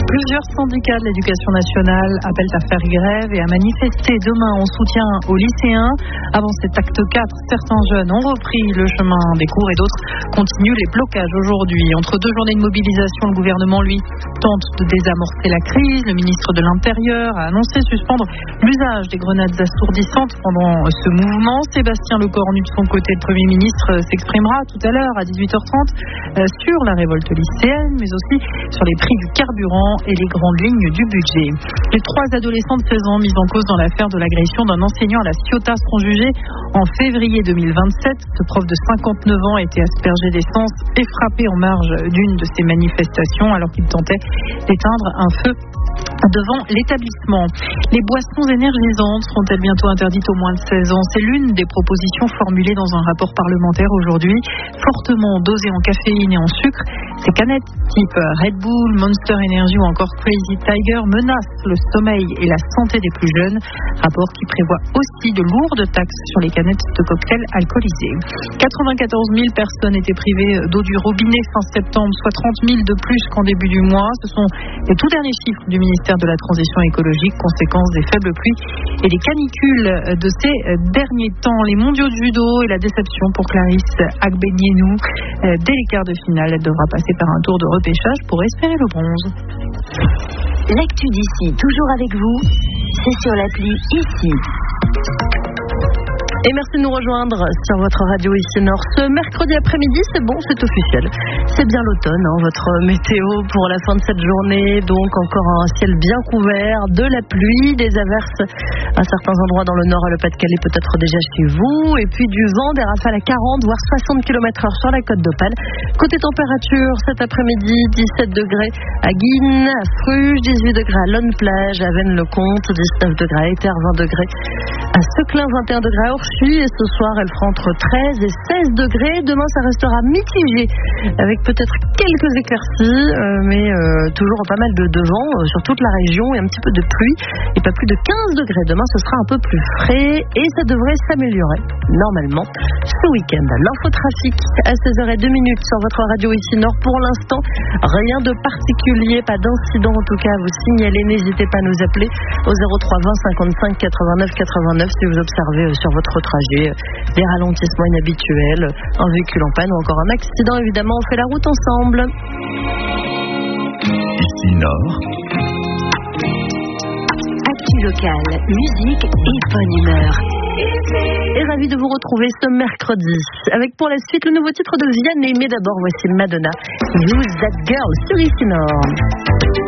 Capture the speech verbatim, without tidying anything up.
Plusieurs syndicats de l'éducation nationale appellent à faire grève et à manifester demain en soutien aux lycéens. Avant cet acte quatre, certains jeunes ont repris le chemin des cours et d'autres continuent les blocages aujourd'hui. Entre deux journées de mobilisation, le gouvernement, lui, tente de désamorcer la crise. Le ministre de l'Intérieur a annoncé suspendre l'usage des grenades assourdissantes pendant ce mouvement. Sébastien Lecornu, de son côté, le Premier ministre, s'exprimera tout à l'heure à dix-huit heures trente sur la révolte lycéenne, mais aussi sur les prix du carburant et les grandes lignes du budget. Les trois adolescents de seize ans mis en cause dans l'affaire de l'agression d'un enseignant à la Ciotat seront jugés en février deux mille vingt-sept. Ce prof de cinquante-neuf ans a été aspergé d'essence et frappé en marge d'une de ces manifestations alors qu'il tentait d'éteindre un feu devant l'établissement. Les boissons énergisantes seront-elles bientôt interdites aux moins de seize ans? C'est l'une des propositions formulées dans un rapport parlementaire aujourd'hui. Fortement dosées en caféine et en sucre, ces canettes type Red Bull, Monster Energy ou encore Crazy Tiger menacent le sommeil et la santé des plus jeunes. Rapport qui prévoit aussi de lourdes taxes sur les canettes de cocktails alcoolisés. quatre-vingt-quatorze mille personnes étaient privées d'eau du robinet fin septembre, soit trente mille de plus qu'en début du mois. Ce sont les tout derniers chiffres du ministère de la Transition écologique, conséquence des faibles pluies et des canicules de ces derniers temps. Les mondiaux de judo et la déception pour Clarisse Agbenienou. Dès les quarts de finale, elle devra passer par un tour de repêchage pour espérer le bronze. L'actu d'ici, toujours avec vous, c'est sur l'appli Ici. Et merci de nous rejoindre sur votre radio Ici Nord. Ce mercredi après-midi, c'est bon, c'est officiel. C'est bien l'automne, hein, votre météo pour la fin de cette journée. Donc encore un ciel bien couvert, de la pluie, des averses à certains endroits dans le nord et le Pas-de-Calais, peut-être déjà chez vous. Et puis du vent, des rafales à quarante voire soixante kilomètres heure sur la côte d'Opale. Côté température, cet après-midi, dix-sept degrés à Guînes, à Fruges, dix-huit degrés à Lonne-Plage, à Vennes-le-Comte, dix-neuf degrés à Éter, vingt degrés à Seclin, vingt et un degrés à Orchies. Et ce soir, elle fera entre treize et seize degrés. Demain, ça restera mitigé, avec peut-être quelques éclaircies, euh, mais euh, toujours pas mal de, de vent euh, sur toute la région et un petit peu de pluie. Et pas plus de quinze degrés. Demain, ce sera un peu plus frais et ça devrait s'améliorer, normalement, ce week-end. L'infotrafic à seize heures zéro deux sur votre radio Ici Nord. Pour l'instant, rien de particulier, pas d'incident en tout cas à vous signaler. N'hésitez pas à nous appeler au zéro trois vingt cinquante-cinq quatre-vingt-neuf quatre-vingt-neuf si vous observez euh, sur votre trajet des ralentissements inhabituels, un véhicule en panne ou encore un accident. Évidemment, on fait la route ensemble. Ici Nord. Actu locale, musique et bonne humeur. Et ravi de vous retrouver ce mercredi avec pour la suite le nouveau titre de Vianney. Mais d'abord, voici Madonna, Who's That Girl sur Ici Nord.